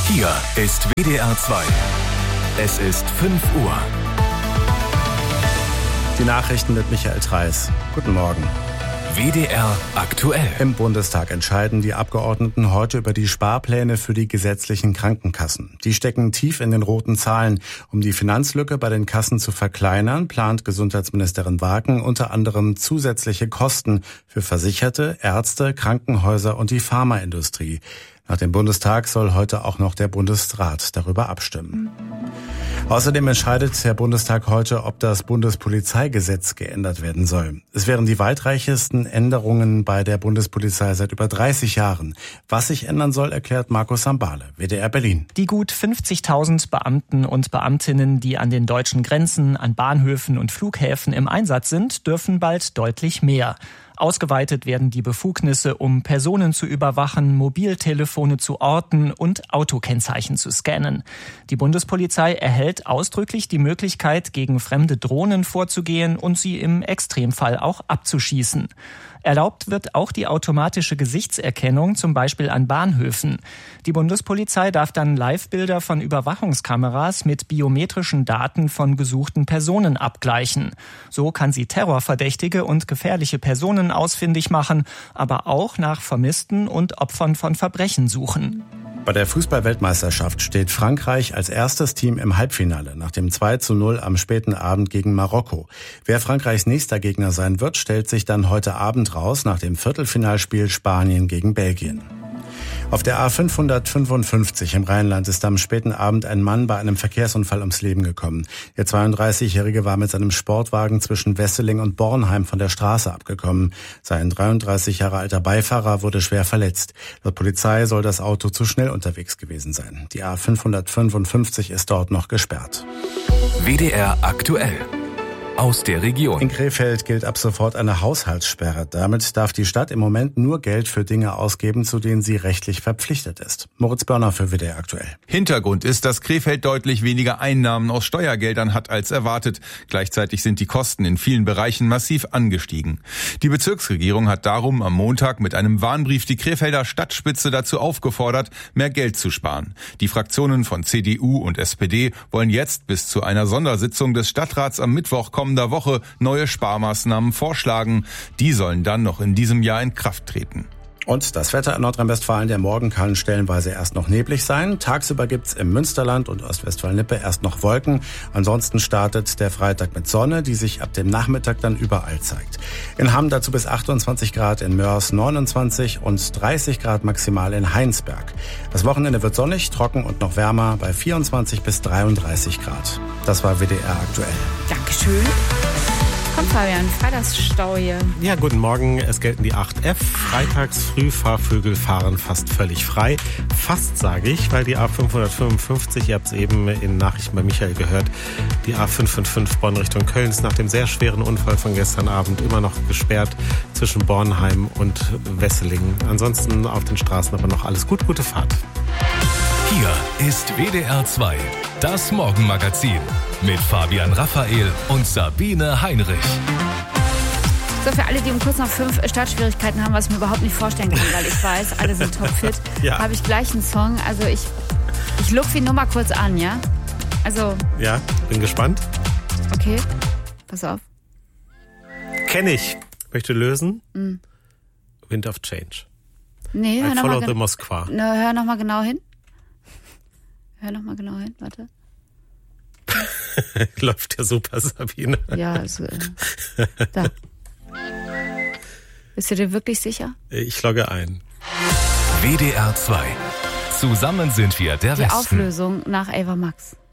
Hier ist WDR 2. Es ist 5 Uhr. Die Nachrichten mit Michael Treis. Guten Morgen. WDR aktuell. Im Bundestag entscheiden die Abgeordneten heute über die Sparpläne für die gesetzlichen Krankenkassen. Die stecken tief in den roten Zahlen. Um die Finanzlücke bei den Kassen zu verkleinern, plant Gesundheitsministerin Wagen unter anderem zusätzliche Kosten für Versicherte, Ärzte, Krankenhäuser und die Pharmaindustrie. Nach dem Bundestag soll heute auch noch der Bundesrat darüber abstimmen. Außerdem entscheidet der Bundestag heute, ob das Bundespolizeigesetz geändert werden soll. Es wären die weitreichendsten Änderungen bei der Bundespolizei seit über 30 Jahren. Was sich ändern soll, erklärt Markus Sambale, WDR Berlin. Die gut 50.000 Beamten und Beamtinnen, die an den deutschen Grenzen, an Bahnhöfen und Flughäfen im Einsatz sind, dürfen bald deutlich mehr. Ausgeweitet werden die Befugnisse, um Personen zu überwachen, Mobiltelefone zu orten und Autokennzeichen zu scannen. Die Bundespolizei erhält ausdrücklich die Möglichkeit, gegen fremde Drohnen vorzugehen und sie im Extremfall auch abzuschießen. Erlaubt wird auch die automatische Gesichtserkennung, zum Beispiel an Bahnhöfen. Die Bundespolizei darf dann Live-Bilder von Überwachungskameras mit biometrischen Daten von gesuchten Personen abgleichen. So kann sie Terrorverdächtige und gefährliche Personen ausfindig machen, aber auch nach Vermissten und Opfern von Verbrechen suchen. Bei der Fußball-Weltmeisterschaft steht Frankreich als erstes Team im Halbfinale nach dem 2:0 am späten Abend gegen Marokko. Wer Frankreichs nächster Gegner sein wird, stellt sich dann heute Abend raus nach dem Viertelfinalspiel Spanien gegen Belgien. Auf der A555 im Rheinland ist am späten Abend ein Mann bei einem Verkehrsunfall ums Leben gekommen. Der 32-Jährige war mit seinem Sportwagen zwischen Wesseling und Bornheim von der Straße abgekommen. Sein 33 Jahre alter Beifahrer wurde schwer verletzt. Laut Polizei soll das Auto zu schnell unterwegs gewesen sein. Die A555 ist dort noch gesperrt. WDR aktuell. Aus der Region. In Krefeld gilt ab sofort eine Haushaltssperre. Damit darf die Stadt im Moment nur Geld für Dinge ausgeben, zu denen sie rechtlich verpflichtet ist. Moritz Börner für WDR aktuell. Hintergrund ist, dass Krefeld deutlich weniger Einnahmen aus Steuergeldern hat als erwartet. Gleichzeitig sind die Kosten in vielen Bereichen massiv angestiegen. Die Bezirksregierung hat darum am Montag mit einem Warnbrief die Krefelder Stadtspitze dazu aufgefordert, mehr Geld zu sparen. Die Fraktionen von CDU und SPD wollen jetzt bis zu einer Sondersitzung des Stadtrats am Mittwoch kommender Woche neue Sparmaßnahmen vorschlagen. Die sollen dann noch in diesem Jahr in Kraft treten. Und das Wetter in Nordrhein-Westfalen, der Morgen kann stellenweise erst noch neblig sein. Tagsüber gibt's im Münsterland und Ostwestfalen-Lippe erst noch Wolken. Ansonsten startet der Freitag mit Sonne, die sich ab dem Nachmittag dann überall zeigt. In Hamm dazu bis 28 Grad, in Mörs 29 und 30 Grad maximal in Heinsberg. Das Wochenende wird sonnig, trocken und noch wärmer bei 24 bis 33 Grad. Das war WDR aktuell. Dankeschön. Kommt Fabian, Freitagsstau hier. Ja, guten Morgen. Es gelten die 8F. Freitags Frühfahrvögel fahren fast völlig frei. Fast, sage ich, weil die A555, ihr habt es eben in Nachrichten bei Michael gehört, die A555 Bonn Richtung Köln ist nach dem sehr schweren Unfall von gestern Abend immer noch gesperrt zwischen Bornheim und Wesseling. Ansonsten auf den Straßen aber noch alles gut. Gute Fahrt. Hier ist WDR 2, das Morgenmagazin mit Fabian Raphael und Sabine Heinrich. So, für alle, die um kurz nach 5 Startschwierigkeiten haben, was ich mir überhaupt nicht vorstellen kann, weil ich weiß, alle sind topfit, habe ich gleich einen Song. Also ich look die Nummer kurz an, ja? Also. Ja, bin gespannt. Okay, pass auf. Kenne ich. Möchte lösen. Wind of Change. Nee, hör Follow nochmal the Moskwa. Hör nochmal genau hin. Warte. Läuft ja super, Sabine. Ja, also, da. Bist du dir wirklich sicher? Ich logge ein. WDR 2. Zusammen sind wir der Die Westen. Auflösung nach Ava Max.